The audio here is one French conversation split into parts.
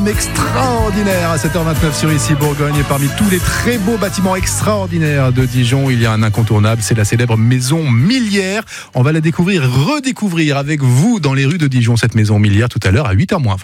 programme extraordinaire à 7h29 sur Ici Bourgogne. Et parmi tous les très beaux bâtiments extraordinaires de Dijon, il y a un incontournable, c'est la célèbre maison Millière. On va la découvrir, redécouvrir avec vous dans les rues de Dijon, cette maison Millière, tout à l'heure à 8h-20.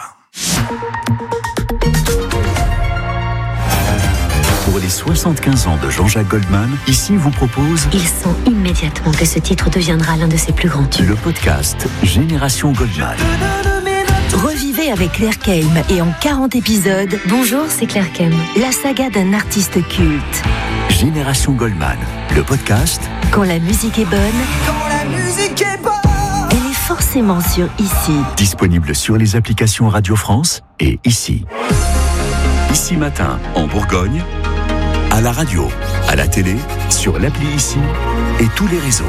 Pour les 75 ans de Jean-Jacques Goldman, Ici vous propose... Il sent immédiatement que ce titre deviendra l'un de ses plus grands tubes. Le podcast Génération Goldman. Revivez avec Claire Kelm et en 40 épisodes... Bonjour, c'est Claire Kelm. La saga d'un artiste culte. Génération Goldman, le podcast... Quand la musique est bonne... Elle est forcément sur Ici. Disponible sur les applications Radio France et Ici. Ici Matin, en Bourgogne, à la radio, à la télé, sur l'appli Ici et tous les réseaux.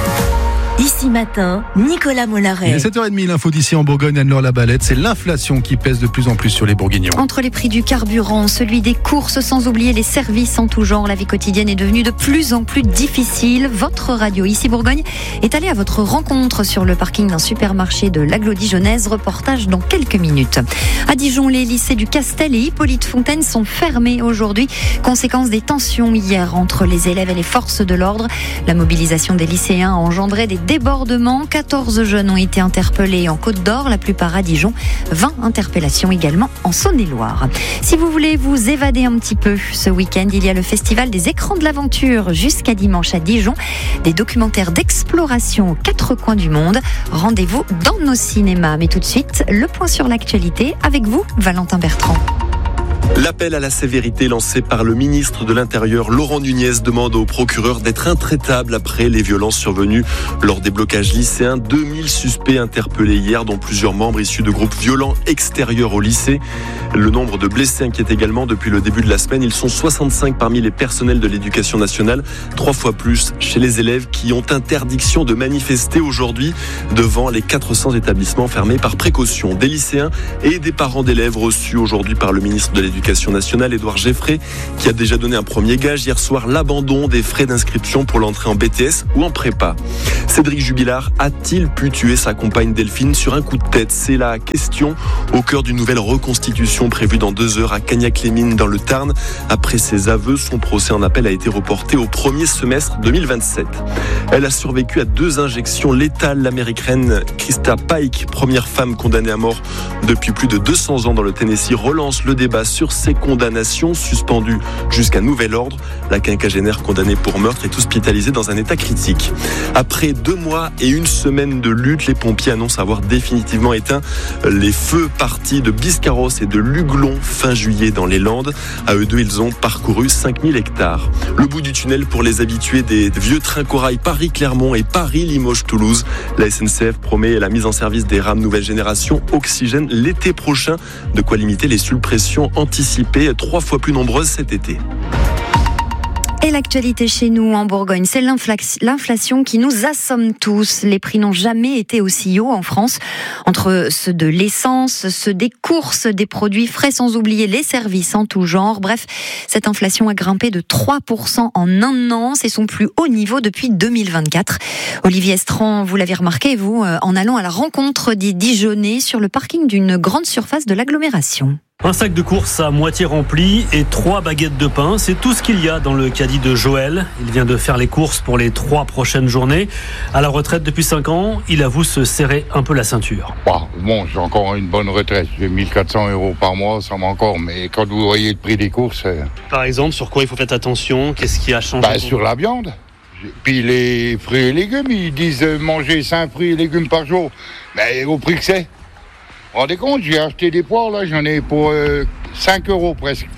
Ici Matin, Nicolas Mollaret. Il est 7h30, l'info d'ici en Bourgogne, Anne-Laure Labalette. C'est l'inflation qui pèse de plus en plus sur les Bourguignons. Entre les prix du carburant, celui des courses, sans oublier les services en tout genre, la vie quotidienne est devenue de plus en plus difficile. Votre radio Ici Bourgogne est allée à votre rencontre sur le parking d'un supermarché de l'Agglo dijonnaise. Reportage dans quelques minutes. À Dijon, les lycées du Castel et Hippolyte Fontaine sont fermés aujourd'hui. Conséquence des tensions hier entre les élèves et les forces de l'ordre. La mobilisation des lycéens a engendré des débordements. 14 jeunes ont été interpellés en Côte d'Or, la plupart à Dijon. 20 interpellations également en Saône-et-Loire. Si vous voulez vous évader un petit peu, ce week-end, il y a le festival des écrans de l'aventure jusqu'à dimanche à Dijon. Des documentaires d'exploration aux 4 coins du monde. Rendez-vous dans nos cinémas. Mais tout de suite, le point sur l'actualité avec vous, Valentin Bertrand. L'appel à la sévérité lancé par le ministre de l'Intérieur, Laurent Nunez, demande au procureur d'être intraitable après les violences survenues lors des blocages lycéens. 2000 suspects interpellés hier, dont plusieurs membres issus de groupes violents extérieurs au lycée. Le nombre de blessés inquiète également depuis le début de la semaine. Ils sont 65 parmi les personnels de l'éducation nationale, 3 fois plus chez les élèves qui ont interdiction de manifester aujourd'hui devant les 400 établissements fermés par précaution. Des lycéens et des parents d'élèves reçus aujourd'hui par le ministre de l'Éducation nationale, Édouard Geffray, qui a déjà donné un premier gage hier soir, l'abandon des frais d'inscription pour l'entrée en BTS ou en prépa. Cédric Jubilard a-t-il pu tuer sa compagne Delphine sur un coup de tête ? C'est la question au cœur d'une nouvelle reconstitution prévue dans 2 heures à Cagnac-les-Mines dans le Tarn. Après ses aveux, son procès en appel a été reporté au premier semestre 2027. Elle a survécu à 2 injections létales. L'américaine Krista Pike, première femme condamnée à mort depuis plus de 200 ans dans le Tennessee, relance le débat sur ces condamnations suspendues jusqu'à nouvel ordre. La quinquagénaire condamnée pour meurtre est hospitalisée dans un état critique. Après 2 mois et 1 semaine de lutte, les pompiers annoncent avoir définitivement éteint les feux partis de Biscarrosse et de Luglon fin juillet dans les Landes. À eux deux, ils ont parcouru 5000 hectares. Le bout du tunnel pour les habitués des vieux trains corail Paris-Clermont et Paris-Limoges-Toulouse. La SNCF promet la mise en service des rames nouvelle génération Oxygène l'été prochain. De quoi limiter les suppressions anticipées 3 fois plus nombreuses cet été. Et l'actualité chez nous en Bourgogne, c'est l'inflation qui nous assomme tous. Les prix n'ont jamais été aussi hauts en France. Entre ceux de l'essence, ceux des courses, des produits frais, sans oublier les services en tout genre. Bref, cette inflation a grimpé de 3% en un an. C'est son plus haut niveau depuis 2024. Olivier Estran, vous l'avez remarqué, vous, en allant à la rencontre des Dijonnais sur le parking d'une grande surface de l'agglomération. Un sac de courses à moitié rempli et 3 baguettes de pain. C'est tout ce qu'il y a dans le caddie de Joël. Il vient de faire les courses pour les 3 prochaines journées. À la retraite depuis 5 ans, il avoue se serrer un peu la ceinture. Bon, j'ai encore une bonne retraite. J'ai 1400 € par mois, ça m'encore. Mais quand vous voyez le prix des courses... Par exemple, sur quoi il faut faire attention ? Qu'est-ce qui a changé ? Sur la viande. Puis les fruits et légumes, ils disent manger 5 fruits et légumes par jour. Mais au prix que c'est. Vous vous rendez compte, j'ai acheté des poires, là, j'en ai pour 5 € presque.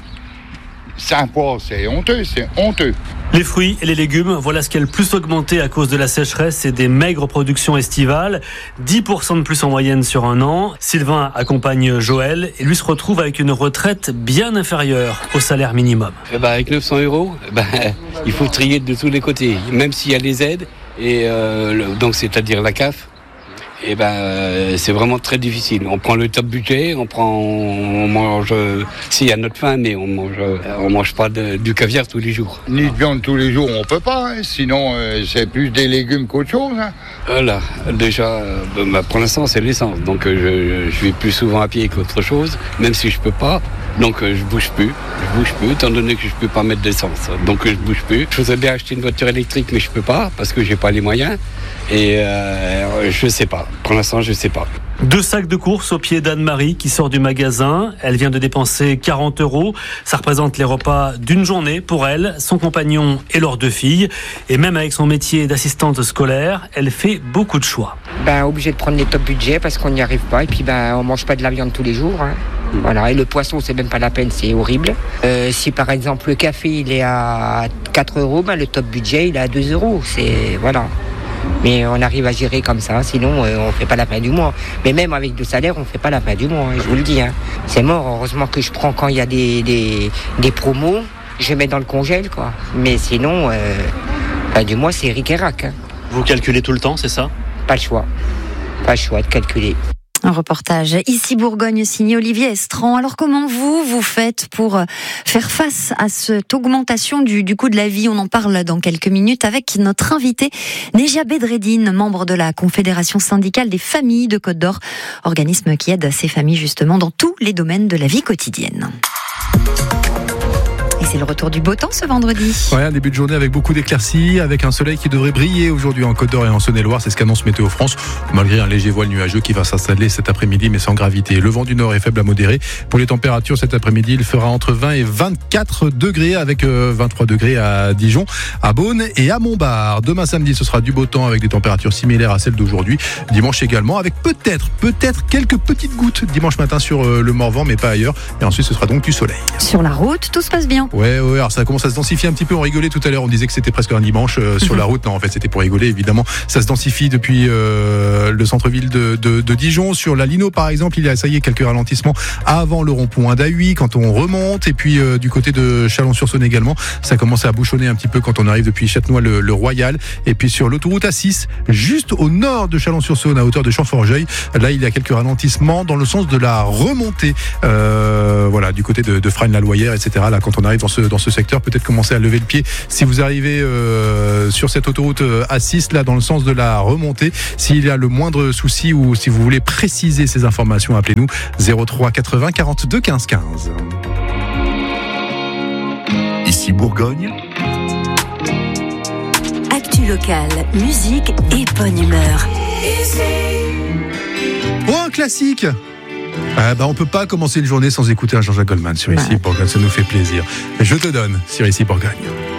5 poires, c'est honteux. Les fruits et les légumes, voilà ce qui a le plus augmenté à cause de la sécheresse et des maigres productions estivales. 10% de plus en moyenne sur un an. Sylvain accompagne Joël et lui se retrouve avec une retraite bien inférieure au salaire minimum. Avec 900 €, il faut trier de tous les côtés, même s'il y a les aides, et donc c'est-à-dire la CAF. et c'est vraiment très difficile. On prend le top budget, on mange s'il y a notre faim, mais on mange pas du caviar tous les jours. Ni de viande tous les jours, on peut pas, hein. Sinon c'est plus des légumes qu'autre chose. Hein. Voilà, déjà, pour l'instant c'est l'essence, donc je vais plus souvent à pied qu'autre chose, même si je peux pas. Donc je bouge plus, étant donné que je peux pas mettre d'essence. Donc je bouge plus. Je voudrais bien acheter une voiture électrique, mais je peux pas parce que j'ai pas les moyens. Et je sais pas. Pour l'instant, je sais pas. 2 sacs de courses au pied d'Anne-Marie qui sort du magasin. Elle vient de dépenser 40 €. Ça représente les repas d'une journée pour elle, son compagnon et leurs 2 filles. Et même avec son métier d'assistante scolaire, elle fait beaucoup de choix. Obligé de prendre les top budgets parce qu'on n'y arrive pas. Et puis on mange pas de la viande tous les jours. Hein. Voilà. Et le poisson, c'est même pas la peine, c'est horrible. Si par exemple le café il est à 4 €, le top budget il est à 2 €. C'est voilà. Mais on arrive à gérer comme ça, sinon on fait pas la fin du mois. Mais même avec le salaire, on fait pas la fin du mois, je vous le dis. Hein. C'est mort, heureusement que je prends quand il y a des promos, je mets dans le congèle, quoi. Mais sinon, fin du mois, c'est ric et rac. Hein. Vous calculez tout le temps, c'est ça ? Pas le choix de calculer. Un reportage ici Bourgogne signé Olivier Estran. Alors comment vous faites pour faire face à cette augmentation du coût de la vie ? On en parle dans quelques minutes avec notre invité Nejia Bedreddine, membre de la Confédération syndicale des familles de Côte d'Or, organisme qui aide ces familles justement dans tous les domaines de la vie quotidienne. Et c'est le retour du beau temps ce vendredi. Ouais, un début de journée avec beaucoup d'éclaircies, avec un soleil qui devrait briller aujourd'hui en Côte d'Or et en Saône-et-Loire. C'est ce qu'annonce Météo France, malgré un léger voile nuageux qui va s'installer cet après-midi, mais sans gravité. Le vent du nord est faible à modéré. Pour les températures cet après-midi, il fera entre 20 et 24 degrés, avec 23 degrés à Dijon, à Beaune et à Montbard. Demain samedi, ce sera du beau temps avec des températures similaires à celles d'aujourd'hui. Dimanche également, avec peut-être quelques petites gouttes dimanche matin sur le Morvan, mais pas ailleurs. Et ensuite, ce sera donc du soleil. Sur la route, tout se passe bien. Ouais, alors ça commence à se densifier un petit peu. On rigolait tout à l'heure, on disait que c'était presque un dimanche sur la route. Non, en fait, c'était pour rigoler, évidemment. Ça se densifie depuis le centre-ville de Dijon. Sur la Lino, par exemple, il y a, ça y est, quelques ralentissements avant le rond-point d'A8 quand on remonte. Et puis, du côté de Chalon-sur-Saône également, ça commence à bouchonner un petit peu quand on arrive depuis Châtenois-le Royal. Et puis, sur l'autoroute A6, juste au nord de Chalon-sur-Saône, à hauteur de Champ-Forgeuil, là, il y a quelques ralentissements dans le sens de la remontée. Voilà, du côté de Frasnes-la-Loyère, etc. Là, quand on arrive dans ce secteur, peut-être commencer à lever le pied si vous arrivez sur cette autoroute A6 là dans le sens de la remontée. S'il y a le moindre souci ou si vous voulez préciser ces informations, appelez-nous 03 80 42 15 15. Ici Bourgogne. Actu locale, musique et bonne humeur. Oh, un classique. On peut pas commencer une journée sans écouter un Jean-Jacques Goldman sur Ici Bourgogne, ça nous fait plaisir. Je te donne sur Ici Bourgogne.